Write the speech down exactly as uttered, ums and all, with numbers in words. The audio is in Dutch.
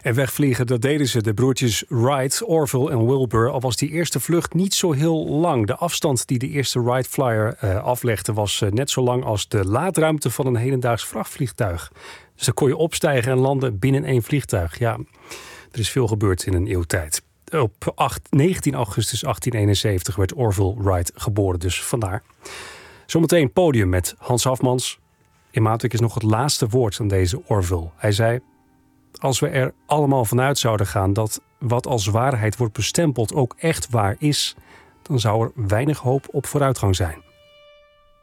En wegvliegen, dat deden ze, de broertjes Wright, Orville en Wilbur. Al was die eerste vlucht niet zo heel lang. De afstand die de eerste Wright Flyer uh, aflegde was uh, net zo lang als de laadruimte van een hedendaags vrachtvliegtuig. Dus dan kon je opstijgen en landen binnen één vliegtuig. Ja, er is veel gebeurd in een eeuw tijd. Op negentien augustus achttien eenenzeventig werd Orville Wright geboren, dus vandaar. Zometeen podium met Hans Hafmans. In Maatwerk is nog het laatste woord aan deze Orville. Hij zei: als we er allemaal vanuit zouden gaan dat wat als waarheid wordt bestempeld ook echt waar is, dan zou er weinig hoop op vooruitgang zijn.